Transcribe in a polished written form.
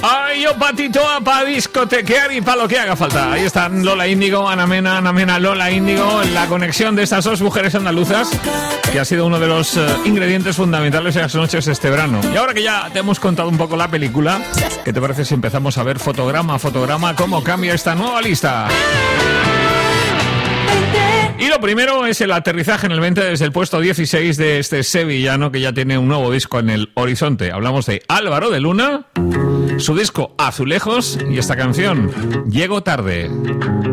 Ay, yo patito pa' discotequear y pa' lo que haga falta. Ahí están Lola Índigo, Ana Mena, Lola Índigo, la conexión de estas dos mujeres andaluzas, que ha sido uno de los ingredientes fundamentales en las noches de este verano. Y ahora que ya te hemos contado un poco la película, ¿qué te parece si empezamos a ver fotograma a fotograma cómo cambia esta nueva lista? Y lo primero es el aterrizaje en el 20 desde el puesto 16 de este sevillano que ya tiene un nuevo disco en el horizonte. Hablamos de Álvaro de Luna, su disco Azulejos y esta canción, Llego tarde.